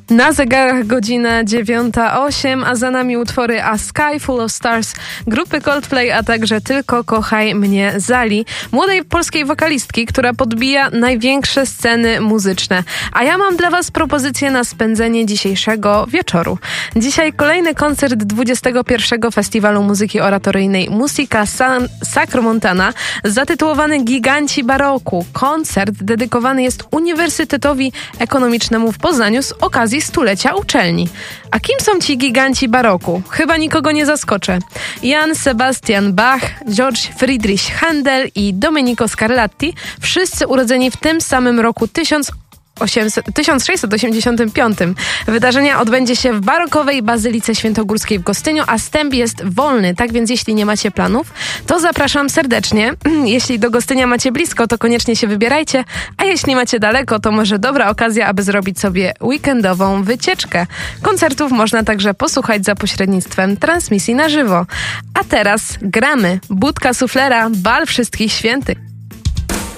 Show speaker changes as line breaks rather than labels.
Na zegarach godzina 9:08, a za nami utwory A Sky Full of Stars grupy Coldplay, a także Tylko kochaj mnie Zali, młodej polskiej wokalistki, która podbija największe sceny muzyczne. A ja mam dla was propozycję na spędzenie dzisiejszego wieczoru. Dzisiaj kolejny koncert 21. Festiwalu Muzyki Oratoryjnej Musica Sacro Montana, zatytułowany Giganci Baroku. Koncert dedykowany jest Uniwersytetowi Ekonomicznemu w Poznaniu z okazji stulecia uczelni. A kim są ci giganci baroku? Chyba nikogo nie zaskoczę. Jan Sebastian Bach, George Friedrich Händel i Domenico Scarlatti, wszyscy urodzeni w tym samym roku 1685. Wydarzenia odbędzie się w barokowej Bazylice Świętogórskiej w Gostyniu, a wstęp jest wolny, tak więc jeśli nie macie planów, to zapraszam serdecznie. Jeśli do Gostynia macie blisko, to koniecznie się wybierajcie, a jeśli macie daleko, to może dobra okazja, aby zrobić sobie weekendową wycieczkę. Koncertów można także posłuchać za pośrednictwem transmisji na żywo. A teraz gramy. Budka Suflera, Bal Wszystkich Świętych.